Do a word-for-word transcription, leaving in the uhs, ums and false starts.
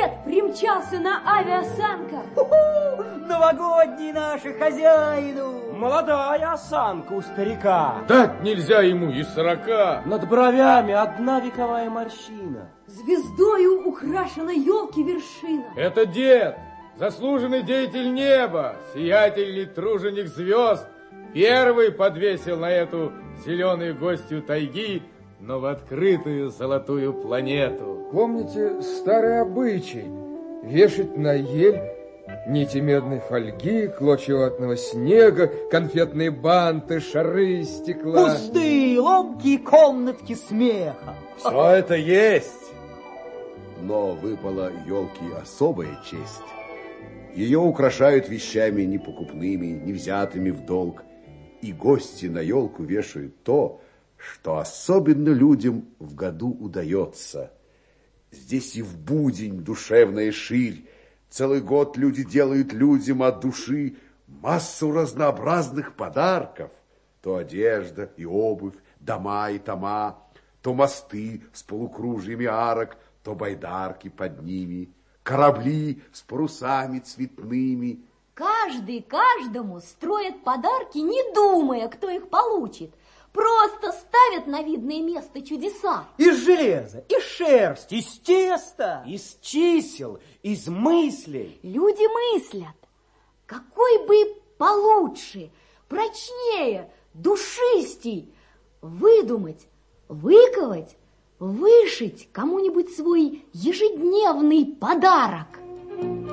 дед примчался на авиасанках. Новогодний наши хозяину. Молодая осанка у старика. Дать нельзя ему и сорока. Над бровями одна вековая морщина. Звездою украшена елки вершина. Это дед, заслуженный деятель неба, сиятельный труженик звезд. Первый подвесил на эту зеленую гостью тайги, но в открытую золотую планету. Помните старый обычай вешать на ель нити медной фольги, клочья ватного снега, конфетные банты, шары из стекла. Пустые, ломкие комнатки смеха. Все это есть. Но выпала елке особая честь. Ее украшают вещами непокупными, не взятыми в долг. И гости на елку вешают то, что особенно людям в году удается. Здесь и в будень душевная ширь. Целый год люди делают людям от души массу разнообразных подарков. То одежда и обувь, дома и тома, то мосты с полукружьями арок, то байдарки под ними, корабли с парусами цветными. Каждый каждому строит подарки, не думая, кто их получит. Просто ставят на видное место чудеса. Из железа, из шерсти, из теста. Из чисел, из мыслей. Люди мыслят, какой бы получше, прочнее, душистей выдумать, выковать, вышить кому-нибудь свой ежедневный подарок.